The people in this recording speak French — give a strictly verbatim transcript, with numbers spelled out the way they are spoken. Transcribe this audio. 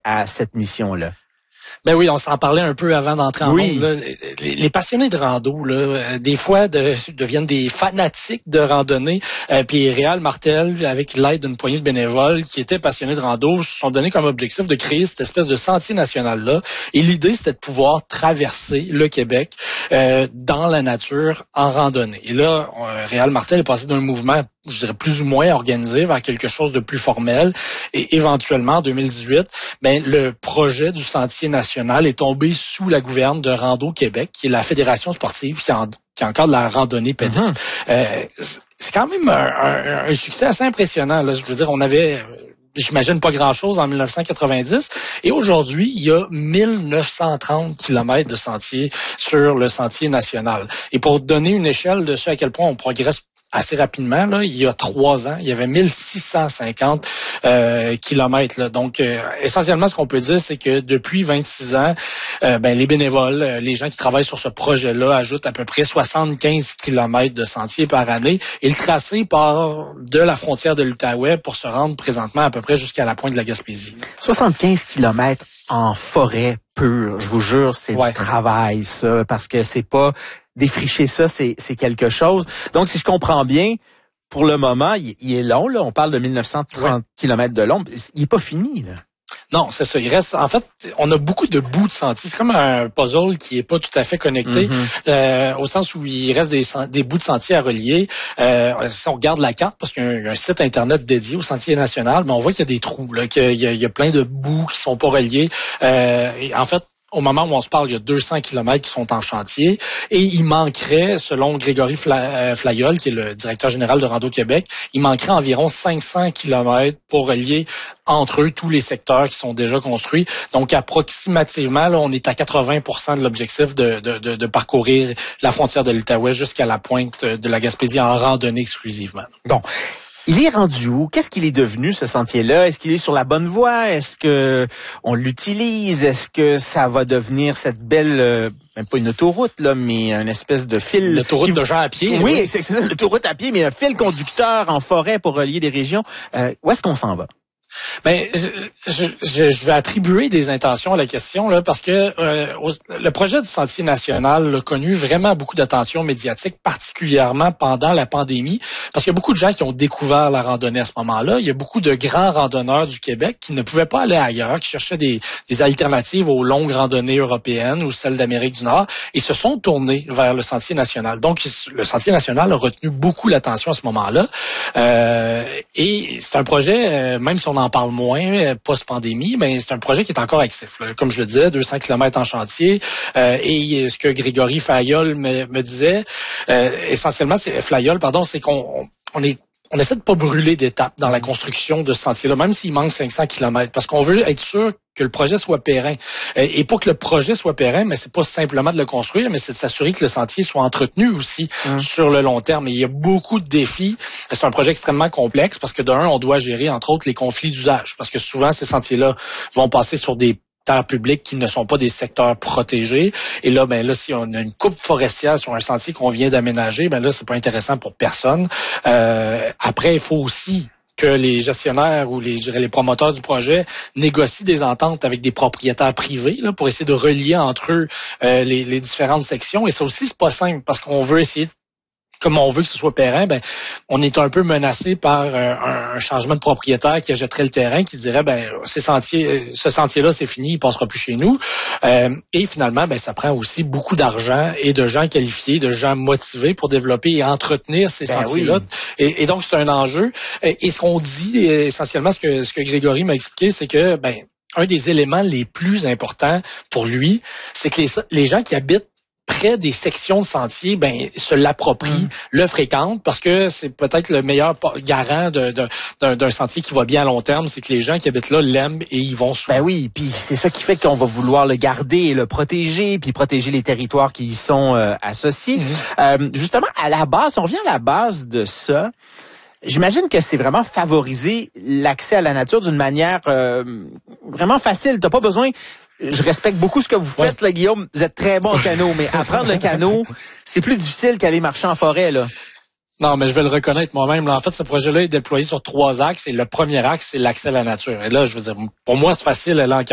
à cette mission-là? Ben oui, on s'en parlait un peu avant d'entrer en oui. monde. Là. Les, les passionnés de rando, là, des fois, de, deviennent des fanatiques de randonnée. Euh, puis Réal Martel, avec l'aide d'une poignée de bénévoles qui étaient passionnés de rando, se sont donné comme objectif de créer cette espèce de sentier national-là. Et l'idée, c'était de pouvoir traverser le Québec euh, dans la nature en randonnée. Et là, euh, Réal Martel est passé d'un mouvement, je dirais, plus ou moins organisé vers quelque chose de plus formel. Et éventuellement, en deux mille dix-huit, ben, le projet du sentier national est tombé sous la gouverne de Rando Québec, qui est la fédération sportive qui, en, qui encadre la randonnée pédestre. Mm-hmm. Euh, c'est quand même un, un, un succès assez impressionnant. Là. Je veux dire, on avait... J'imagine pas grand-chose en dix-neuf cent quatre-vingt-dix. Et aujourd'hui, il y a mille neuf cent trente kilomètres de sentiers sur le sentier national. Et pour donner une échelle de ce à quel point on progresse assez rapidement, là, il y a trois ans, il y avait mille six cent cinquante euh, kilomètres. Là. Donc, euh, essentiellement, ce qu'on peut dire, c'est que depuis vingt-six ans, euh, ben, les bénévoles, euh, les gens qui travaillent sur ce projet-là ajoutent à peu près soixante-quinze kilomètres de sentiers par année. Et le tracé part de la frontière de l'Outaouais pour se rendre présentement à peu près jusqu'à la pointe de la Gaspésie. soixante-quinze kilomètres en forêt pure, je vous jure, c'est ouais. du travail, ça, parce que c'est pas... Défricher ça, c'est, c'est quelque chose. Donc, si je comprends bien, pour le moment, il, il est long, là. On parle de mille neuf cent trente ouais. kilomètres de long. Il est pas fini, là. Non, c'est ça. Il reste, en fait, on a beaucoup de bouts de sentiers. C'est comme un puzzle qui est pas tout à fait connecté, mm-hmm. euh, au sens où il reste des, des bouts de sentiers à relier. Euh, si on regarde la carte, parce qu'il y a un, il y a un site internet dédié au sentier national, mais on voit qu'il y a des trous, là, qu'il y a, il y a plein de bouts qui sont pas reliés. Euh, et en fait, au moment où on se parle, il y a deux cents kilomètres qui sont en chantier et il manquerait, selon Grégory Fla- Flayol, qui est le directeur général de Rando Québec, il manquerait environ cinq cents kilomètres pour relier entre eux tous les secteurs qui sont déjà construits. Donc, approximativement, là, on est à quatre-vingts pour cent de l'objectif de, de, de, de parcourir la frontière de l'Outaouais jusqu'à la pointe de la Gaspésie en randonnée exclusivement. Bon. Il est rendu où? Qu'est-ce qu'il est devenu, ce sentier-là? Est-ce qu'il est sur la bonne voie? Est-ce que on l'utilise? Est-ce que ça va devenir cette belle, euh, même pas une autoroute, là, mais une espèce de fil... L'autoroute qui... de gens à pied. Oui, oui. c'est, c'est ça, l'autoroute à pied, mais un fil conducteur en forêt pour relier des régions. Euh, où est-ce qu'on s'en va? Ben, je, je, je vais attribuer des intentions à la question là parce que euh, le projet du Sentier national a connu vraiment beaucoup d'attention médiatique, particulièrement pendant la pandémie, parce qu'il y a beaucoup de gens qui ont découvert la randonnée à ce moment-là. Il y a beaucoup de grands randonneurs du Québec qui ne pouvaient pas aller ailleurs, qui cherchaient des, des alternatives aux longues randonnées européennes ou celles d'Amérique du Nord, et se sont tournés vers le Sentier national. Donc, le Sentier national a retenu beaucoup l'attention à ce moment-là. Euh, et c'est un projet, euh, même si on en parle moins post-pandémie, mais c'est un projet qui est encore actif. Là. Comme je le disais, deux cents kilomètres en chantier. Euh, et ce que Grégory Flayol me, me disait, euh, essentiellement, c'est, Flayol, pardon, c'est qu'on on est on essaie de pas brûler d'étapes dans la construction de ce sentier-là, même s'il manque cinq cents kilomètres, parce qu'on veut être sûr que le projet soit périn. Et pour que le projet soit périn, mais c'est pas simplement de le construire, mais c'est de s'assurer que le sentier soit entretenu aussi mmh. sur le long terme. Et il y a beaucoup de défis. C'est un projet extrêmement complexe parce que d'un, on doit gérer, entre autres, les conflits d'usage. Parce que souvent, ces sentiers-là vont passer sur des terres publiques qui ne sont pas des secteurs protégés. Et là, ben là, si on a une coupe forestière sur un sentier qu'on vient d'aménager, ben là, c'est pas intéressant pour personne. Euh, après, il faut aussi que les gestionnaires ou les, je dirais, les promoteurs du projet négocient des ententes avec des propriétaires privés là, pour essayer de relier entre eux euh, les, les différentes sections. Et ça aussi, c'est pas simple parce qu'on veut essayer de comme on veut que ce soit périn, ben on est un peu menacé par euh, un, un changement de propriétaire qui achèterait le terrain, qui dirait ben ces sentiers, ce sentier-là c'est fini, il passera plus chez nous. Euh, et finalement, ben ça prend aussi beaucoup d'argent et de gens qualifiés, de gens motivés pour développer et entretenir ces ben sentiers-là. Oui. Et, et donc c'est un enjeu. Et, et ce qu'on dit essentiellement, ce que ce que Grégory m'a expliqué, c'est que ben un des éléments les plus importants pour lui, c'est que les, les gens qui habitent près des sections de sentiers, ben se l'approprient, mmh. le fréquentent, parce que c'est peut-être le meilleur garant de, de, d'un, d'un sentier qui va bien à long terme, c'est que les gens qui habitent là l'aiment et ils vont souvent. Ben oui, puis c'est ça qui fait qu'on va vouloir le garder et le protéger, puis protéger les territoires qui y sont euh, associés. Mmh. Euh, justement, à la base, on revient à la base de ça. J'imagine que c'est vraiment favoriser l'accès à la nature d'une manière euh, vraiment facile. T'as pas besoin... Je respecte beaucoup ce que vous faites, ouais. là, Guillaume. Vous êtes très bon en canot, mais apprendre le canot, c'est plus difficile qu'aller marcher en forêt, là. Non, mais je vais le reconnaître moi-même. Là, en fait, ce projet-là est déployé sur trois axes. Et le premier axe, c'est l'accès à la nature. Et là, je veux dire, pour moi, c'est facile, là, en